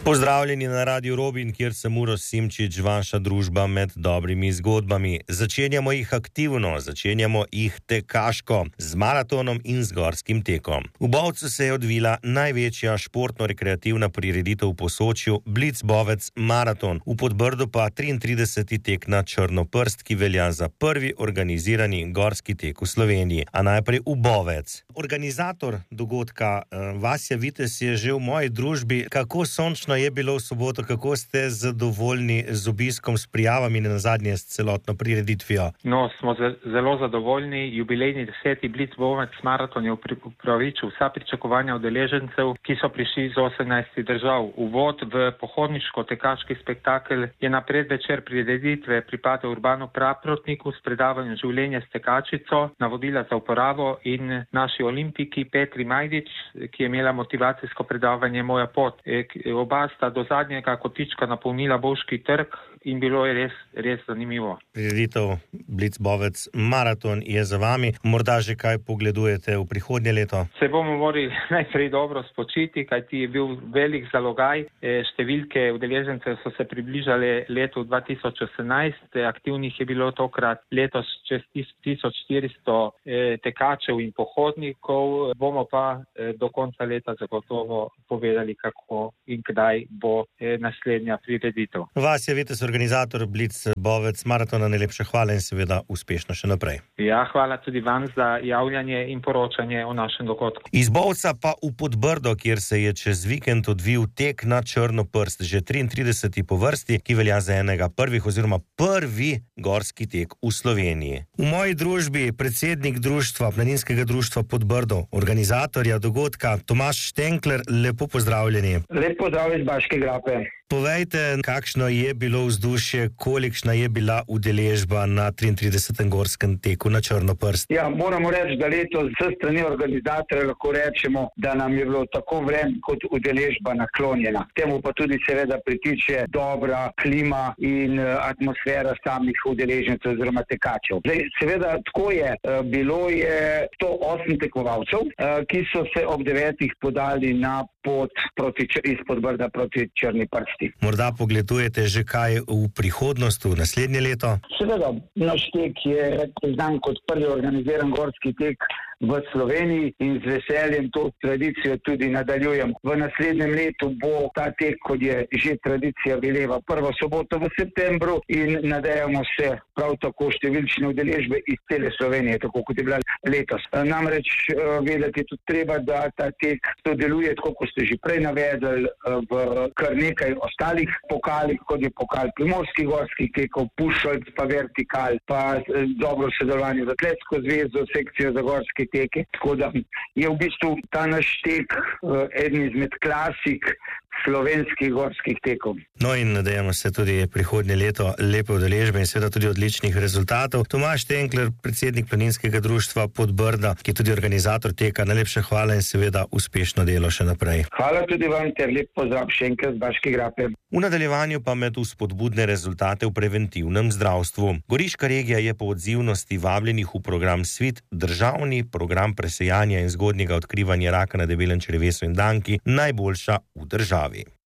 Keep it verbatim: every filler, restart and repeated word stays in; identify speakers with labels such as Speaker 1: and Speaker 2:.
Speaker 1: Pozdravljeni na Radiu Robin, kjer sem Uroš Simčič, vaša družba med dobrimi zgodbami. Začenjamo jih aktivno, začenjamo jih tekaško, z maratonom in z gorskim tekom. V Bovcu se je odvila največja športno-rekreativna prireditev v Posočju, Blitzbovec maraton, v Podbrdu pa triintrideseti tek na Črnoprst, ki velja za prvi organizirani gorski tek v Sloveniji. A najprej v Bovec. Organizator dogodka Vasja Vitez je že v moji družbi. Kako sončno je bilo v soboto, kako ste zadovoljni z obiskom, s prijavami in nazadnje s celotno prireditvijo?
Speaker 2: No, smo zelo zadovoljni. Jubilejni deseti Blitzbovec maraton je upravičil vsa pričakovanja udeležencev, ki so prišli iz osemnajstih držav. Uvod v pohodniško-tekaški spektakel je na predvečer prireditve pripadal Urbanu Praprotniku s predavanjem življenja s tekačico, navodila za uporabo in naši olimpiki Petri Majdič, ki je imela motivacijsko predavanje Moja pot. Oba sta do zadnjega kotička napolnila Bovški trg in bilo je res, res zanimivo.
Speaker 1: Prireditev Blitzbovec maraton je za vami. Morda že kaj pogledujete v prihodnje leto?
Speaker 2: Se bomo morali najprej dobro spočiti, kajti je bil velik zalogaj. Številke udeležencev so se približale letu dva tisoč osemnajst. Aktivnih je bilo tokrat letos čez tisoč štiristo tekačev in pohodnikov. Bomo pa do konca leta zagotovo povedali, kako in kdaj bo naslednja prireditev.
Speaker 1: Vasja Vitez, organizator Blitzbovec maratona, najlepša hvala in seveda uspešno še naprej.
Speaker 2: Ja, hvala tudi vam za javljanje in poročanje o našem dogodku.
Speaker 1: Iz Bovca pa v Podbrdo, kjer se je čez vikend odvil tek na Črnoprst, že triintrideseti po vrsti, ki velja za enega prvih oziroma prvi gorski tek v Sloveniji. V moji družbi predsednik društva, planinskega društva Podbrdo, organizatorja dogodka Tomaž Štenkler, lepo pozdravljeni.
Speaker 3: Lep pozdrav iz Baške grape.
Speaker 1: Povejte, kakšno je bilo vzdušje, kolikšna je bila udeležba na triintridesetem gorskem teku na Črnoprst?
Speaker 3: Ja, moramo reči, da letos s strani organizatorja lahko rečemo, da nam je bilo tako vreme kot udeležba naklonjena. Temu pa tudi seveda pritiče dobra klima in atmosfera samih udeležencev oziroma tekačev. Zdaj, seveda, tako je. Bilo je sto osem tekmovalcev, ki so se ob devetih podali na pot proti, iz Podbrda proti Črni prsti.
Speaker 1: Morda pogledujete že kaj v prihodnost, v naslednje leto?
Speaker 3: Seveda, naš tek je znan kot prvi organiziran gorski tek v Sloveniji in z veseljem to tradicijo tudi nadaljujem. V naslednjem letu bo ta tek, kot je že tradicija veleva, prvo soboto v septembru in nadejamo se prav tako številčne udeležbe iz cele Slovenije, tako kot je bila letos. Namreč vedeti je tudi treba, da ta tek sodeluje, tako kot ste že prej navedli, v kar nekaj ostalih pokalih, kot je pokal primorskih gorskih tekov, Pušolc, pa Vertikal, pa dobro sodelovanje z Atletsko zvezo, sekcijo za gorske teke. Tako da je v bistvu ta naš tek eden izmed klasik slovenskih gorskih tekov.
Speaker 1: No in nadejamo se tudi prihodnje leto lepe udeležbe in seveda tudi odličnih rezultatov. Tomaž Štenkler, predsednik planinskega društva Podbrda, ki je tudi organizator teka, najlepša hvala in seveda uspešno delo še naprej.
Speaker 3: Hvala tudi vam ter lep pozdrav še enkrat z Baške grape.
Speaker 1: V nadaljevanju pa med vzpodbudne rezultate v preventivnem zdravstvu. Goriška regija je po odzivnosti vabljenih v program Svit, državni program presejanja in zgodnjega odkrivanja raka na debelem črevesu in danki, najboljša v državi.